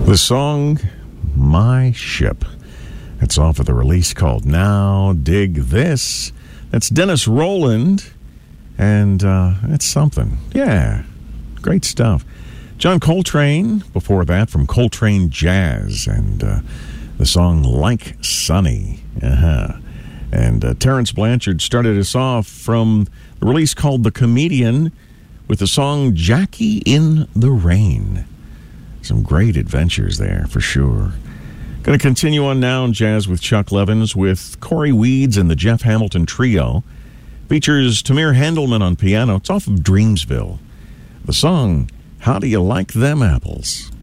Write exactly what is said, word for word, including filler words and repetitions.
The song, My Ship. It's off of the release called Now Dig This. That's Dennis Rowland, and uh, it's something. Yeah, great stuff. John Coltrane, before that, from Coltrane Jazz, and uh, the song Like Sunny. Uh-huh. And uh, Terrence Blanchard started us off from the release called The Comedian with the song Jackie in the Rain. Some great adventures there, for sure. Going to continue on now in jazz with Chuck Levins with Corey Weeds and the Jeff Hamilton Trio. Features Tamir Handelman on piano. It's off of Dreamsville. The song, How Do You Like Them Apples?